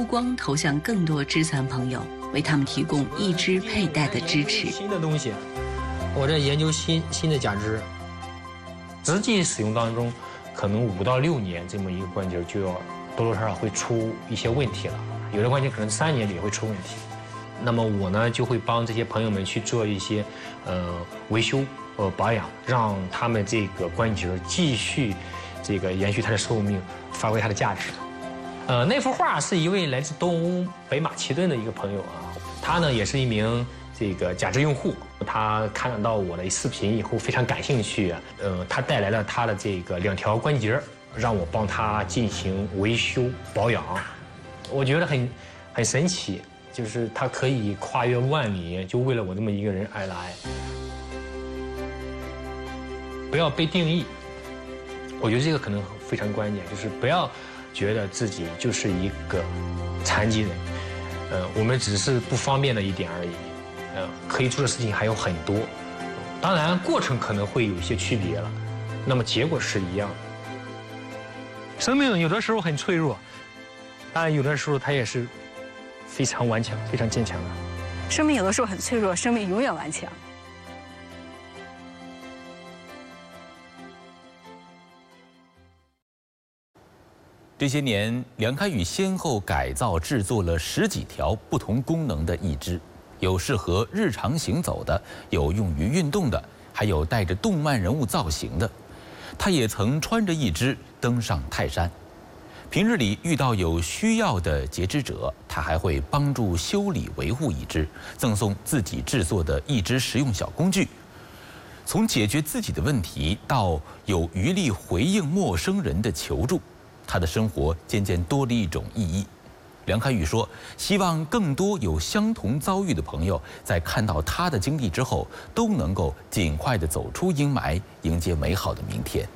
目光投向更多肢残朋友，为他们提供义肢佩戴的支持。 新的东西，我在研究新的假肢，实际使用当中，可能5到6年这么一个关节就要多多少少会出一些问题了，有的关节可能3年里也会出问题。那么我呢就会帮这些朋友们去做一些维修保养，让他们这个关节继续这个延续它的寿命，发挥它的价值。那幅画是一位来自东北马其顿的一个朋友啊，他呢也是一名这个假肢用户，他看到我的视频以后非常感兴趣啊，他带来了他的这个2条关节，让我帮他进行维修保养，我觉得很神奇，就是他可以跨越万里，就为了我这么一个人而来。不要被定义，我觉得这个可能非常关键，就是不要觉得自己就是一个残疾人，我们只是不方便的一点而已，可以做的事情还有很多，当然过程可能会有一些区别了，那么结果是一样的。生命有的时候很脆弱，但有的时候它也是非常顽强、非常坚强的。 生命有的时候很脆弱，生命永远顽强。 这些年，梁开宇先后改造制作了10几条不同功能的义肢，有适合日常行走的，有用于运动的，还有带着动漫人物造型的。他也曾穿着义肢登上泰山。平日里遇到有需要的截肢者，他还会帮助修理维护义肢，赠送自己制作的义肢实用小工具。从解决自己的问题到有余力回应陌生人的求助，他的生活渐渐多了一种意义。梁开宇说，希望更多有相同遭遇的朋友，在看到他的经历之后，都能够尽快地走出阴霾，迎接美好的明天。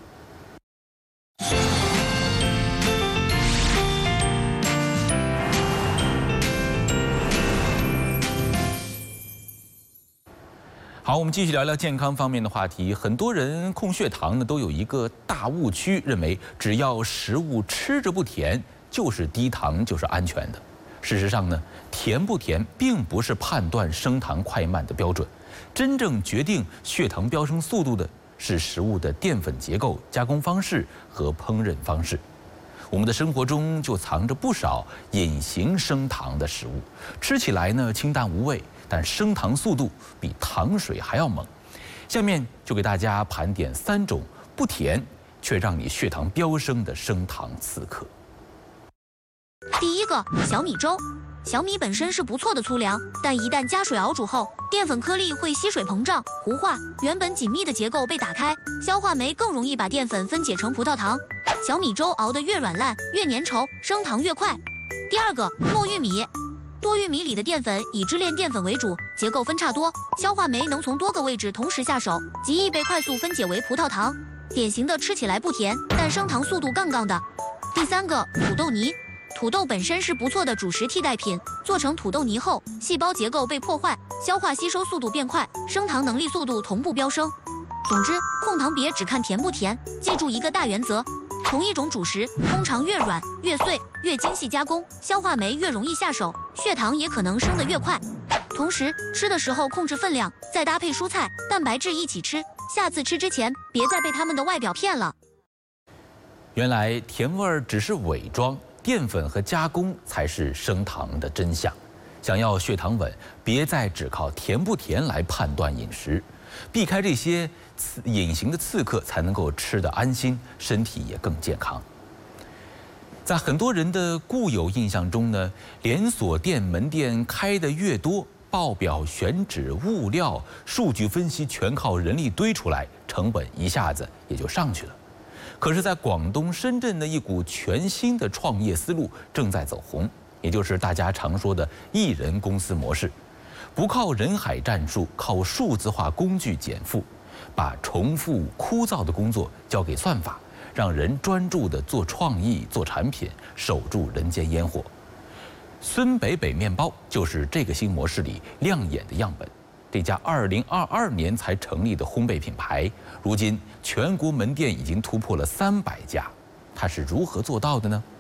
好，我们继续聊聊健康方面的话题。很多人控血糖呢，都有一个大误区，认为只要食物吃着不甜，就是低糖，就是安全的。事实上呢，甜不甜并不是判断升糖快慢的标准，真正决定血糖飙升速度的是食物的淀粉结构、加工方式和烹饪方式。我们的生活中就藏着不少隐形升糖的食物，吃起来呢清淡无味，但升糖速度比糖水还要猛。下面就给大家盘点3种不甜却让你血糖飙升的升糖刺客。 第一个，小米粥。小米本身是不错的粗粮，但一旦加水熬煮后，淀粉颗粒会吸水膨胀、糊化，原本紧密的结构被打开，消化酶更容易把淀粉分解成葡萄糖。小米粥熬得越软烂、越粘稠，升糖越快。第二个，糯玉米。多玉米里的淀粉以支链淀粉为主，结构分叉多，消化酶能从多个位置同时下手，极易被快速分解为葡萄糖。典型的吃起来不甜，但升糖速度杠杠的。第三个，土豆泥。土豆本身是不错的主食替代品，做成土豆泥后，细胞结构被破坏，消化吸收速度变快，升糖能力速度同步飙升。总之，控糖别只看甜不甜，记住一个大原则：同一种主食，通常越软、越碎、越精细加工，消化酶越容易下手，血糖也可能升得越快。同时，吃的时候控制分量，再搭配蔬菜、蛋白质一起吃。下次吃之前，别再被他们的外表骗了。 原来甜味儿只是伪装。淀粉和加工才是升糖的真相。想要血糖稳，别再只靠甜不甜来判断饮食，避开这些隐形的刺客，才能够吃得安心，身体也更健康。在很多人的固有印象中呢，连锁店门店开得越多，报表、选址、物料、数据分析全靠人力堆出来，成本一下子也就上去了。可是，在广东深圳的一股全新的创业思路正在走红，也就是大家常说的一人公司模式，不靠人海战术，靠数字化工具减负，把重复枯燥的工作交给算法，让人专注地做创意、做产品，守住人间烟火。孙北北面包就是这个新模式里亮眼的样本。这家2022年才成立的烘焙品牌，如今全国门店已经突破了300家。它是如何做到的呢？